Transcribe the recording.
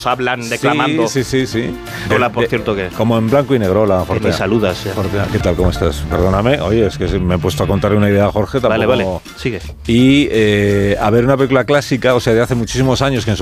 hablan declamando. Sí. Hola, por cierto, que como en blanco y negro, la Fortea. que me saludas. Fortea, ¿qué tal? ¿Cómo estás? Perdóname, oye, es que me he puesto a contar una idea a Jorge. Tampoco... Vale, sigue. Y a ver una película clásica, o sea, de hace muchísimos años, que en